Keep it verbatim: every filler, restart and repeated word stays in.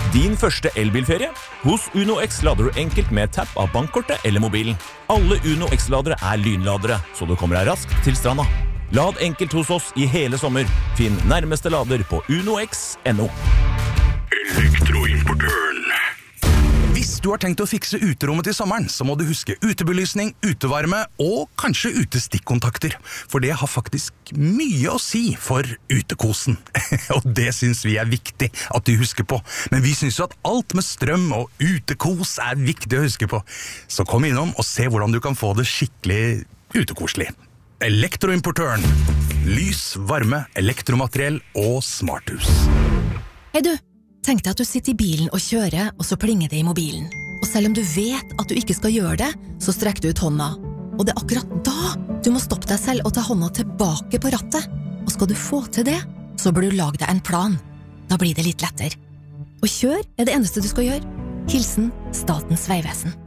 Din første elbilferie? Hos UnoX lader du enkelt med tapp av bankkortet eller mobilen. Alle UnoX-ladere er lynladere, så du kommer deg raskt til stranda. Lad enkelt hos oss i hele sommer. Finn nærmeste lader på unox punktum no. Elektroimportøren. Hvis du har tenkt å fikse uterommet til sommeren, så må du huske utebelysning, utevarme og kanskje utestikkontakter. For det har faktisk mye å si for utekosen. Og det synes vi er viktig at du husker på. Men vi synes jo at alt med strøm og utekos er viktig å huske på. Så kom innom og se hvordan du kan få det skikkelig utekoselig. Elektroimportøren. Lys, varme, elektromateriell og smarthus. Hei du, tenk deg at du sitter i bilen og kjører, og så plinger det i mobilen. Og selv om du vet at du ikke skal gjøre det, så strekker du ut hånda. Og det er akkurat da du må stoppe deg selv og ta hånda tilbake på rattet. Og skal du få til det, så bør du lage deg en plan. Da blir det litt lettere. Og kjør er det eneste du skal gjøre. Hilsen Statens Vegvesen.